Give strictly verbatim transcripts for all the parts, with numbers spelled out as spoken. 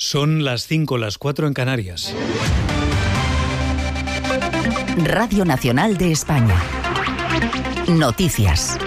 Son las cinco, las cuatro en Canarias. Radio Nacional de España. Noticias.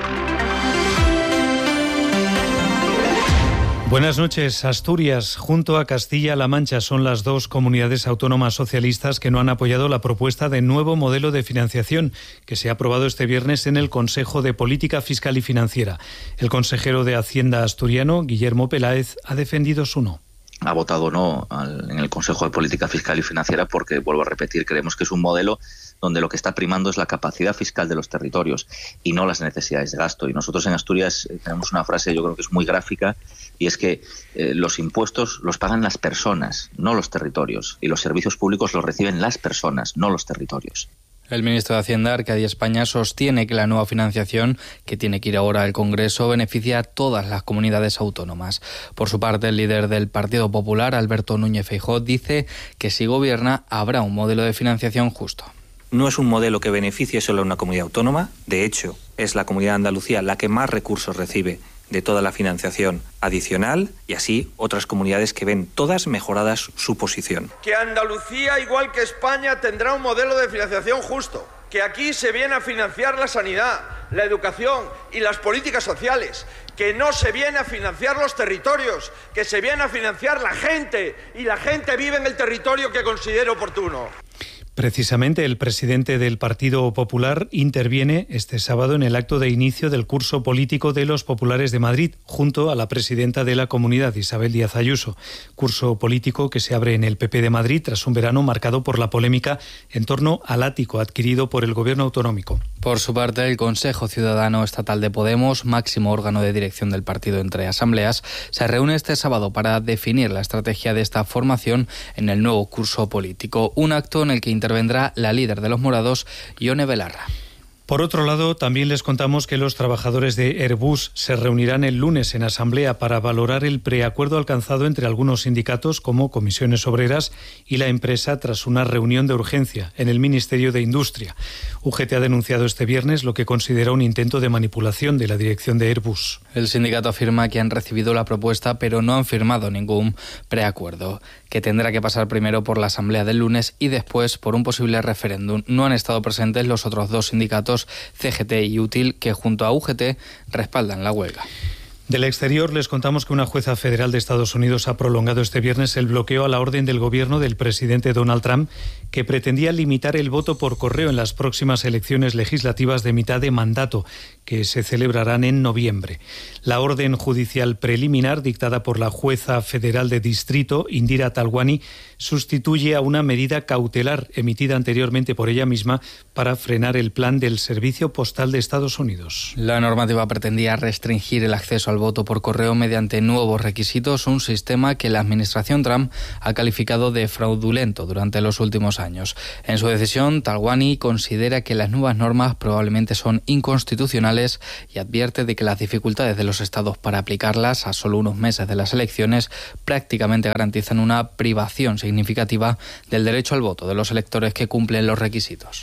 Buenas noches. Asturias, junto a Castilla-La Mancha, son las dos comunidades autónomas socialistas que no han apoyado la propuesta de nuevo modelo de financiación que se ha aprobado este viernes en el Consejo de Política Fiscal y Financiera. El consejero de Hacienda asturiano, Guillermo Peláez, ha defendido su no. Ha votado no al, en el Consejo de Política Fiscal y Financiera porque, vuelvo a repetir, creemos que es un modelo donde lo que está primando es la capacidad fiscal de los territorios y no las necesidades de gasto. Y nosotros en Asturias eh, tenemos una frase, yo creo que es muy gráfica, y es que eh, los impuestos los pagan las personas, no los territorios, y los servicios públicos los reciben las personas, no los territorios. El ministro de Hacienda, Arcadio España, sostiene que la nueva financiación, que tiene que ir ahora al Congreso, beneficia a todas las comunidades autónomas. Por su parte, el líder del Partido Popular, Alberto Núñez Feijóo, dice que si gobierna habrá un modelo de financiación justo. No es un modelo que beneficie solo a una comunidad autónoma. De hecho, es la Comunidad de Andalucía la que más recursos recibe de toda la financiación adicional, y así otras comunidades que ven todas mejoradas su posición. Que Andalucía, igual que España, tendrá un modelo de financiación justo. Que aquí se viene a financiar la sanidad, la educación y las políticas sociales. Que no se viene a financiar los territorios, que se viene a financiar la gente, y la gente vive en el territorio que considere oportuno. Precisamente el presidente del Partido Popular interviene este sábado en el acto de inicio del curso político de los populares de Madrid, junto a la presidenta de la comunidad, Isabel Díaz Ayuso. Curso político que se abre en el P P de Madrid tras un verano marcado por la polémica en torno al ático adquirido por el gobierno autonómico. Por su parte, el Consejo Ciudadano Estatal de Podemos, máximo órgano de dirección del partido entre asambleas, se reúne este sábado para definir la estrategia de esta formación en el nuevo curso político. Un acto en el que intervendrá la líder de los morados, Ione Belarra. Por otro lado, también les contamos que los trabajadores de Airbus se reunirán el lunes en asamblea para valorar el preacuerdo alcanzado entre algunos sindicatos como Comisiones Obreras y la empresa tras una reunión de urgencia en el Ministerio de Industria. U G T ha denunciado este viernes lo que considera un intento de manipulación de la dirección de Airbus. El sindicato afirma que han recibido la propuesta pero no han firmado ningún preacuerdo, que tendrá que pasar primero por la asamblea del lunes y después por un posible referéndum. No han estado presentes los otros dos sindicatos, C G T y Útil, que junto a U G T respaldan la huelga. Del exterior les contamos que una jueza federal de Estados Unidos ha prolongado este viernes el bloqueo a la orden del gobierno del presidente Donald Trump, que pretendía limitar el voto por correo en las próximas elecciones legislativas de mitad de mandato, que se celebrarán en noviembre. La orden judicial preliminar, dictada por la jueza federal de distrito, Indira Talwani, sustituye a una medida cautelar emitida anteriormente por ella misma para frenar el plan del Servicio Postal de Estados Unidos. La normativa pretendía restringir el acceso al voto por correo mediante nuevos requisitos, un sistema que la administración Trump ha calificado de fraudulento durante los últimos años. En su decisión, Talwani considera que las nuevas normas probablemente son inconstitucionales y advierte de que las dificultades de los estados para aplicarlas a solo unos meses de las elecciones prácticamente garantizan una privación significativa del derecho al voto de los electores que cumplen los requisitos.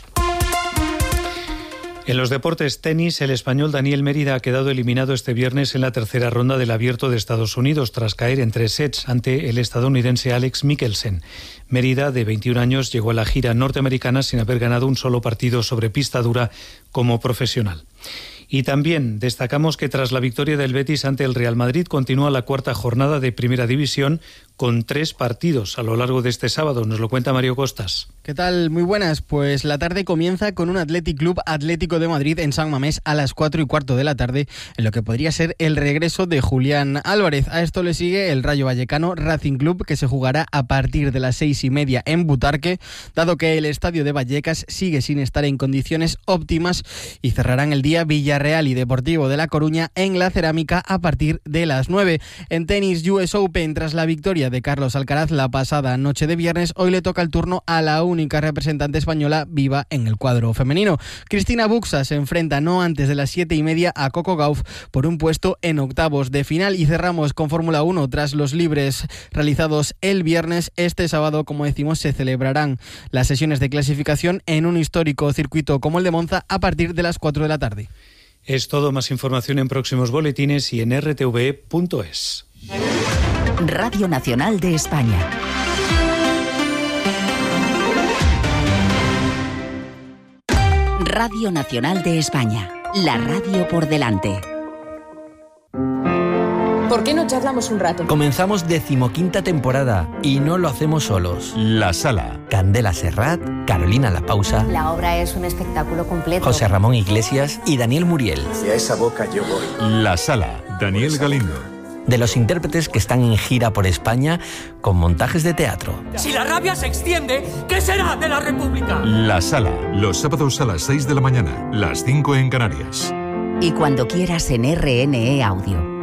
En los deportes tenis, el español Daniel Mérida ha quedado eliminado este viernes en la tercera ronda del Abierto de Estados Unidos tras caer en tres sets ante el estadounidense Alex Michelsen. Mérida, de veintiún años, llegó a la gira norteamericana sin haber ganado un solo partido sobre pista dura como profesional. Y también destacamos que tras la victoria del Betis ante el Real Madrid continúa la cuarta jornada de Primera División con tres partidos a lo largo de este sábado. Nos lo cuenta Mario Costas. ¿Qué tal? Muy buenas. Pues la tarde comienza con un Athletic Club Atlético de Madrid en San Mamés a las cuatro y cuarto de la tarde, en lo que podría ser el regreso de Julián Álvarez. A esto le sigue el Rayo Vallecano Racing Club, que se jugará a partir de las seis y media en Butarque, dado que el estadio de Vallecas sigue sin estar en condiciones óptimas, y cerrarán el día Villarreal y Deportivo de La Coruña en la Cerámica a partir de las nueve. En tenis, U S Open, tras la victoria de Carlos Alcaraz la pasada noche de viernes, hoy le toca el turno a la única representante española viva en el cuadro femenino. Cristina Buxa se enfrenta no antes de las siete y media a Coco Gauff por un puesto en octavos de final. Y cerramos con Fórmula uno. Tras los libres realizados el viernes, este sábado, como decimos, se celebrarán las sesiones de clasificación en un histórico circuito como el de Monza a partir de las cuatro de la tarde. Es todo. Más información en próximos boletines y en r t v e punto es. Radio Nacional de España. Radio Nacional de España. La radio por delante. ¿Por qué no charlamos un rato? Comenzamos decimoquinta temporada y no lo hacemos solos. La Sala. Candela Serrat, Carolina La Pausa. La obra es un espectáculo completo. José Ramón Iglesias y Daniel Muriel. Hacia esa boca yo voy. La Sala. Daniel Galindo. De los intérpretes que están en gira por España con montajes de teatro. Si la rabia se extiende, ¿qué será de la República? La Sala. Los sábados a las seis de la mañana, las cinco en Canarias. Y cuando quieras en R N E Audio.